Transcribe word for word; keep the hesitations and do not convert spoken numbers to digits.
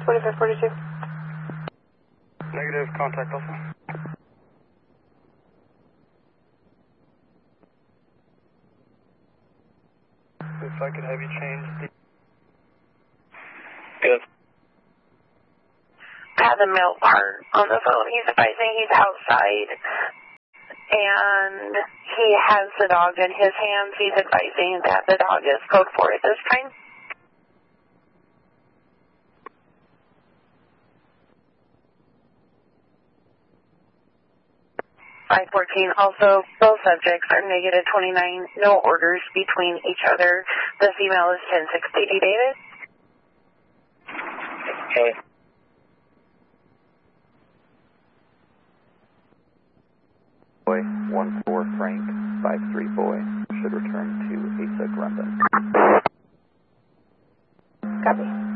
twenty-five forty-two. Negative, contact Alpha. If I could have you change the... Good. I have the male part on the phone. He's advising he's outside, and he has the dog in his hands. He's advising that the dog is code four at this time. five fourteen, also, both subjects are negative twenty-nine, no orders between each other. The female is ten sixty, David. Okay. Boy, one four Frank, five three boy, should return to A S I C London. Copy.